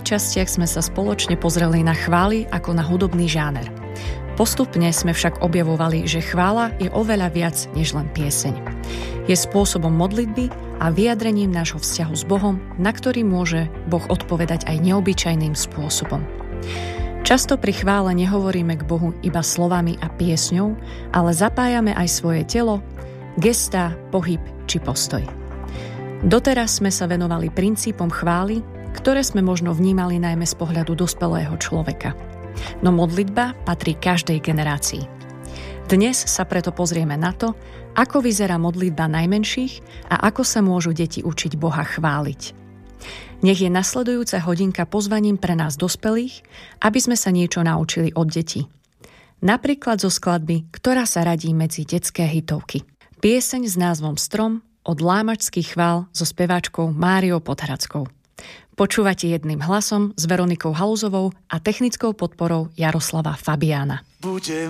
častiach sme sa spoločne pozreli na chvály ako na hudobný žáner. Postupne sme však objavovali, že chvála je oveľa viac než len pieseň. Je spôsobom modlitby a vyjadrením nášho vzťahu s Bohom, na ktorý môže Boh odpovedať aj neobyčajným spôsobom. Často pri chvále nehovoríme k Bohu iba slovami a piesňou, ale zapájame aj svoje telo, gestá, pohyb či postoj. Doteraz sme sa venovali princípom chvály, ktoré sme možno vnímali najmä z pohľadu dospelého človeka. No modlitba patrí každej generácii. Dnes sa preto pozrieme na to, ako vyzerá modlitba najmenších a ako sa môžu deti učiť Boha chváliť. Nech je nasledujúca hodinka pozvaním pre nás dospelých, aby sme sa niečo naučili od detí. Napríklad zo skladby, ktorá sa radí medzi detské hitovky. Pieseň s názvom Strom od Lámačských chvál so speváčkou Máriou Podhradskou. Počúvate jedným hlasom s Veronikou Haluzovou a technickou podporou Jaroslava Fabiána.